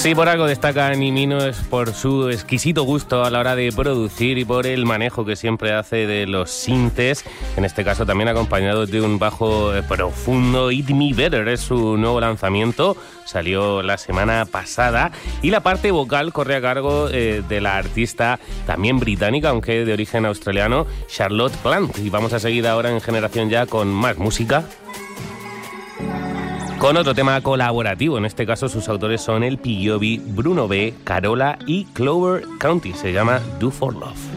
Sí, por algo destaca Nimino es por su exquisito gusto a la hora de producir y por el manejo que siempre hace de los sintes, en este caso también acompañado de un bajo profundo. Eat Me Better es su nuevo lanzamiento, salió la semana pasada y la parte vocal corre a cargo de la artista también británica, aunque de origen australiano, Charlotte Plant. Y vamos a seguir ahora en Generación Ya con más música, con otro tema colaborativo. En este caso sus autores son el P. Jovi, Bruno B, Carola y Clover County. Se llama Do For Love.